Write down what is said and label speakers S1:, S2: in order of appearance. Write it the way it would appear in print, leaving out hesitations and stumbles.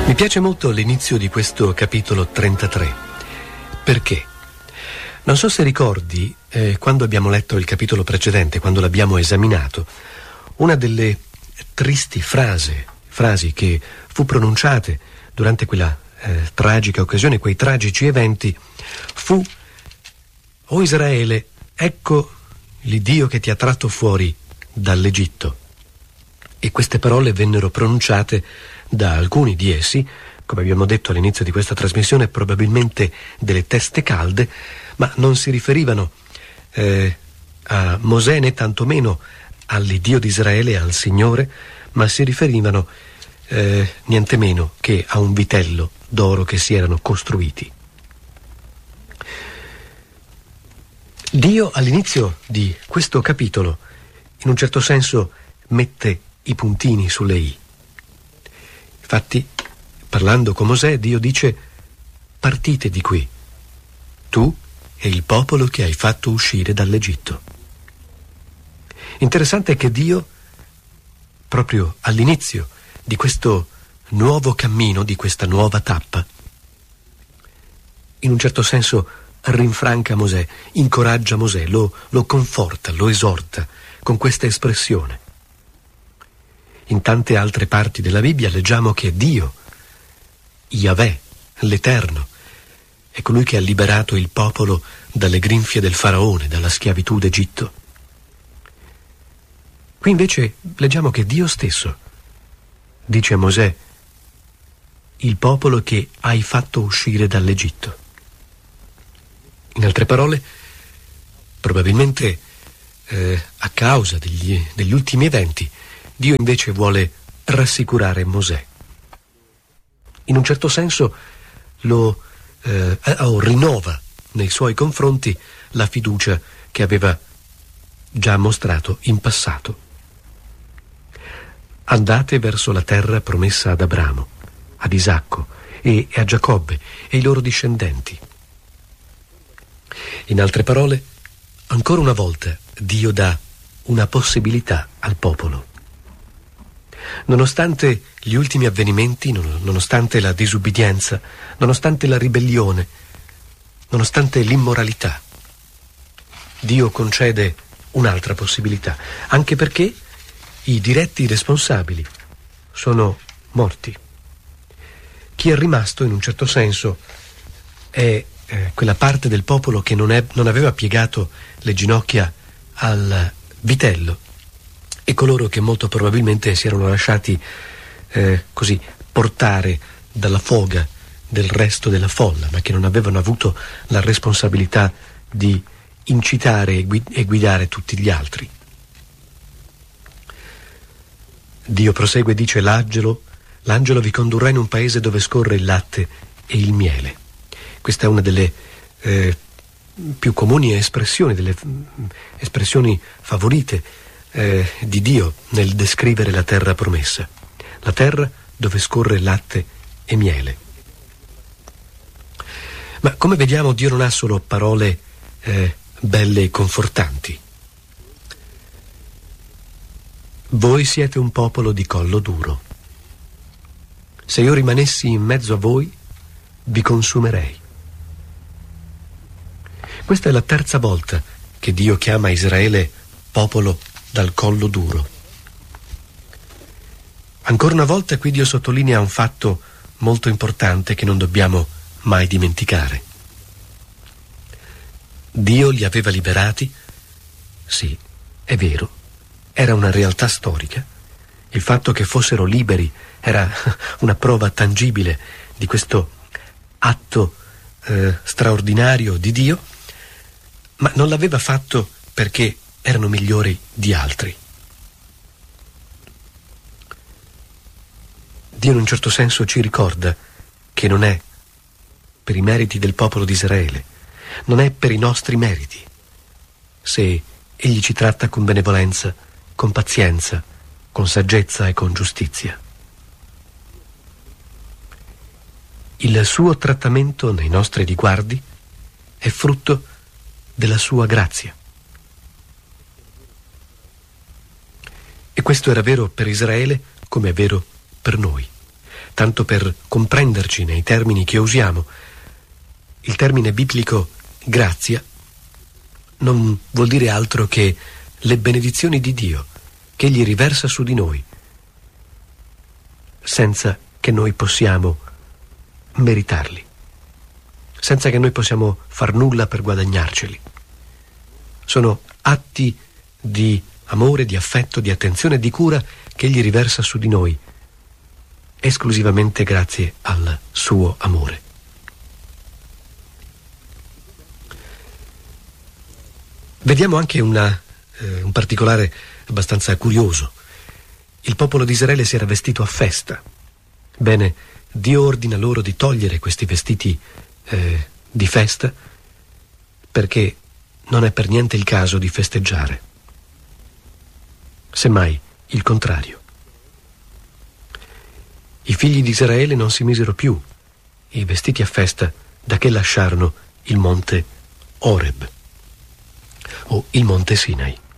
S1: Mi piace molto l'inizio di questo capitolo 33. Perché? Non so se ricordi, quando abbiamo letto il capitolo precedente, quando l'abbiamo esaminato, una delle tristi frasi che fu pronunciate durante quella tragica occasione, quei tragici eventi, fu: «O Israele, ecco l'Iddio che ti ha tratto fuori dall'Egitto». E queste parole vennero pronunciate da alcuni di essi, come abbiamo detto all'inizio di questa trasmissione, probabilmente delle teste calde, ma non si riferivano a Mosè né tantomeno all'Iddio di Israele, al Signore, ma si riferivano niente meno che a un vitello d'oro che si erano costruiti. Dio all'inizio di questo capitolo, in un certo senso, mette i puntini sulle i. Infatti, parlando con Mosè, Dio dice: «Partite di qui, tu e il popolo che hai fatto uscire dall'Egitto». Interessante è che Dio, proprio all'inizio di questo nuovo cammino, di questa nuova tappa, in un certo senso rinfranca Mosè, incoraggia Mosè, lo conforta, lo esorta con questa espressione. In tante altre parti della Bibbia leggiamo che Dio, Yahweh, l'Eterno, è colui che ha liberato il popolo dalle grinfie del faraone, dalla schiavitù d'Egitto. Qui invece leggiamo che Dio stesso dice a Mosè: «Il popolo che hai fatto uscire dall'Egitto». In altre parole, probabilmente a causa degli ultimi eventi, Dio invece vuole rassicurare Mosè. In un certo senso lo rinnova nei suoi confronti la fiducia che aveva già mostrato in passato. Andate verso la terra promessa ad Abramo, ad Isacco e a Giacobbe e ai loro discendenti. In altre parole, ancora una volta Dio dà una possibilità al popolo. Nonostante gli ultimi avvenimenti, nonostante la disubbidienza, nonostante la ribellione, nonostante l'immoralità, Dio concede un'altra possibilità, anche perché i diretti responsabili sono morti. Chi è rimasto, in un certo senso, è quella parte del popolo che non aveva piegato le ginocchia al vitello, e coloro che molto probabilmente si erano lasciati così portare dalla foga del resto della folla, ma che non avevano avuto la responsabilità di incitare e guidare tutti gli altri. Dio prosegue e dice: l'angelo vi condurrà in un paese dove scorre il latte e il miele. Questa è una delle più comuni espressioni, delle espressioni favorite di Dio nel descrivere la terra promessa. La terra dove scorre latte e miele. Ma come vediamo, Dio non ha solo parole belle e confortanti. Voi siete un popolo di collo duro. Se io rimanessi in mezzo a voi, vi consumerei. Questa è la terza volta che Dio chiama Israele popolo dal collo duro. Ancora una volta qui Dio sottolinea un fatto molto importante che non dobbiamo mai dimenticare. Dio li aveva liberati, sì, è vero, era una realtà storica. Il fatto che fossero liberi era una prova tangibile di questo atto straordinario di Dio, ma non l'aveva fatto perché erano migliori di altri. Dio in un certo senso ci ricorda che non è per i meriti del popolo di Israele, non è per i nostri meriti, se Egli ci tratta con benevolenza, con pazienza, con saggezza e con giustizia. Il suo trattamento nei nostri riguardi è frutto della sua grazia. E questo era vero per Israele come è vero per noi. tanto per comprenderci nei termini che usiamo, il termine biblico grazia non vuol dire altro che le benedizioni di Dio che Egli riversa su di noi, senza che noi possiamo meritarli, senza che noi possiamo far nulla per guadagnarceli. Sono atti di amore, di affetto, di attenzione e di cura che Egli riversa su di noi, esclusivamente grazie al suo amore. Vediamo anche un particolare abbastanza curioso. Il popolo di Israele si era vestito a festa. Bene, Dio ordina loro di togliere questi vestiti di festa, perché non è per niente il caso di festeggiare. Semmai il contrario. I figli di Israele non si misero più i vestiti a festa da che lasciarono il monte Oreb o il monte Sinai.